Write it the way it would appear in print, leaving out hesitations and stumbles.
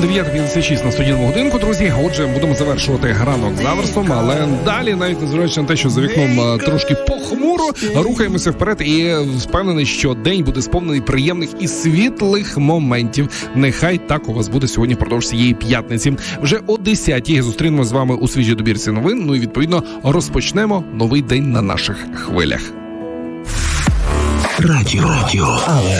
9:56 на студійному годинку, друзі. Отже, будемо завершувати ранок заверсом, але далі, навіть незважаючи на те, що за вікном трошки похмуро, рухаємося вперед і впевнений, що день буде сповнений приємних і світлих моментів. Нехай так у вас буде сьогодні впродовж цієї п'ятниці. Вже о 10:00 зустрінемо з вами у свіжій добірці новин, ну і відповідно розпочнемо новий день на наших хвилях. Радіо.